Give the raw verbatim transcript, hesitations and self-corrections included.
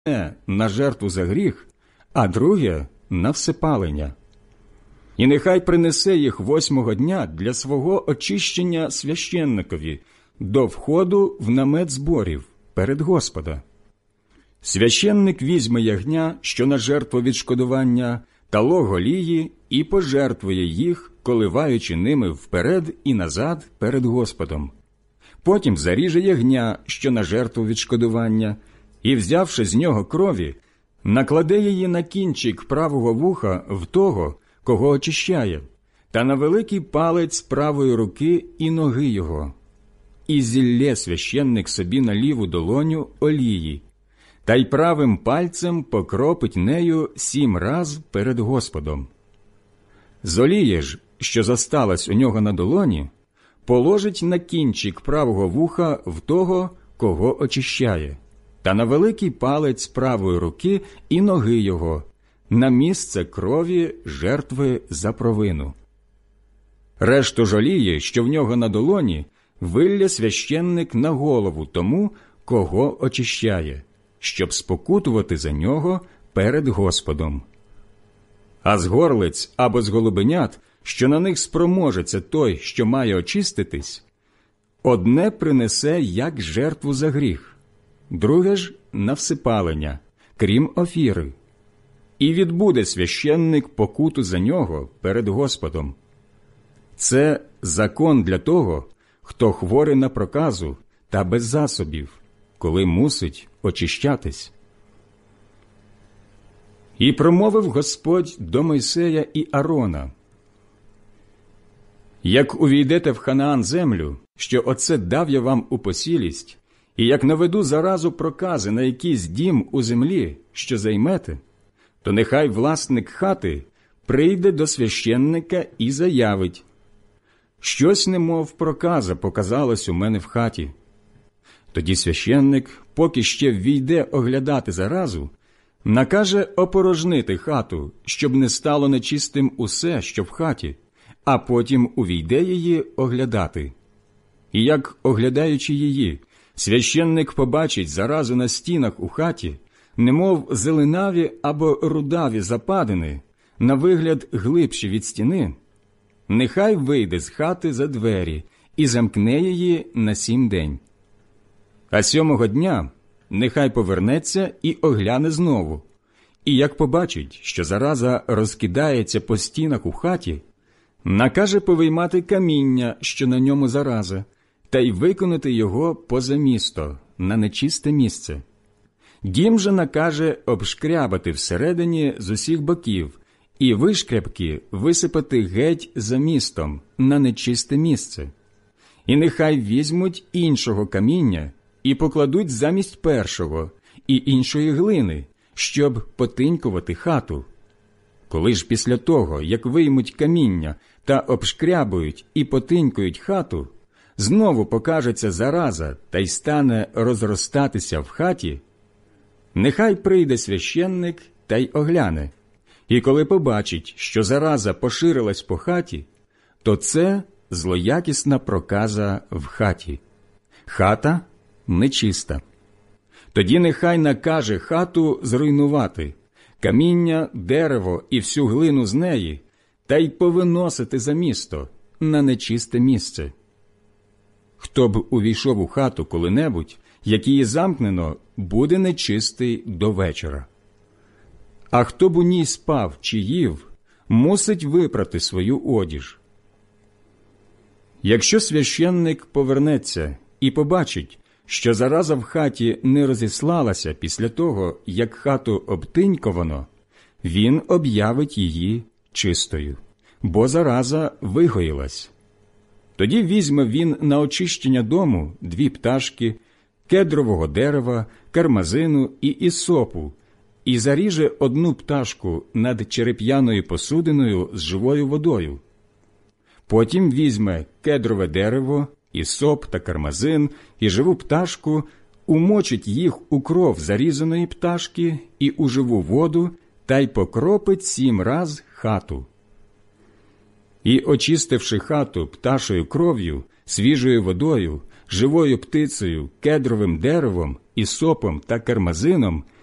на жертву за гріх, а друге – на всепалення. І нехай принесе їх восьмого дня для свого очищення священникові до входу в намет зборів перед Господа. Священник візьме ягня, що на жертву відшкодування, та лог олії, і пожертвує їх, коливаючи ними вперед і назад перед Господом. Потім заріже ягня, що на жертву відшкодування, і, взявши з нього крові, накладе її на кінчик правого вуха в того, кого очищає, та на великий палець правої руки і ноги його. І зіллє священник собі на ліву долоню олії, та й правим пальцем покропить нею сім раз перед Господом. З олії ж, що зосталась у нього на долоні, положить на кінчик правого вуха в того, кого очищає, та на великий палець правої руки і ноги його, на місце крові жертви за провину. Решту ж олії, що в нього на долоні, вилє священник на голову тому, кого очищає, щоб спокутувати за нього перед Господом. А з горлиць або з голубенят, що на них спроможеться той, що має очиститись, одне принесе як жертву за гріх, друге ж на всепалення, крім офіри. І відбуде священник покуту за нього перед Господом. Це закон для того, хто хворий на проказу та без засобів, коли мусить очищатись. І промовив Господь до Мойсея і Аарона: «Як увійдете в Ханаан землю, що оце дав я вам у посілість, і як наведу заразу прокази на якийсь дім у землі, що займете, то нехай власник хати прийде до священника і заявить: щось немов проказа показалось у мене в хаті. Тоді священник, поки ще ввійде оглядати заразу, накаже опорожнити хату, щоб не стало нечистим усе, що в хаті, а потім увійде її оглядати. І як, оглядаючи її, священник побачить заразу на стінах у хаті, немов зеленаві або рудаві западини, на вигляд глибші від стіни, нехай вийде з хати за двері і замкне її на сім день. А сьомого дня нехай повернеться і огляне знову, і як побачить, що зараза розкидається по стінах у хаті, накаже повиймати каміння, що на ньому зараза, та й виконати його поза місто, на нечисте місце. Дім же накаже обшкрябати всередині з усіх боків, і вишкрябки висипати геть за містом, на нечисте місце. І нехай візьмуть іншого каміння і покладуть замість першого, і іншої глини, щоб потинькувати хату. Коли ж після того, як виймуть каміння та обшкрябують і потинькують хату, знову покажеться зараза та й стане розростатися в хаті, нехай прийде священник та й огляне. І коли побачить, що зараза поширилась по хаті, то це злоякісна проказа в хаті. Хата нечиста. Тоді нехай накаже хату зруйнувати, каміння, дерево і всю глину з неї, та й повиносити за місто, на нечисте місце. Хто б увійшов у хату коли-небудь, як її замкнено, буде нечистий до вечора. А хто б у ній спав чи їв, мусить випрати свою одіж. Якщо священник повернеться і побачить, що зараза в хаті не розіслалася після того, як хату обтиньковано, він об'явить її чистою, бо зараза вигоїлась. Тоді візьме він на очищення дому дві пташки, кедрового дерева, кармазину і ісопу, і заріже одну пташку над череп'яною посудиною з живою водою. Потім візьме кедрове дерево, ісоп та кармазин і живу пташку, умочить їх у кров зарізаної пташки і у живу воду, та й покропить сім раз хату. І, очистивши хату пташою кров'ю, свіжою водою, живою птицею, кедровим деревом, ісопом та кармазином,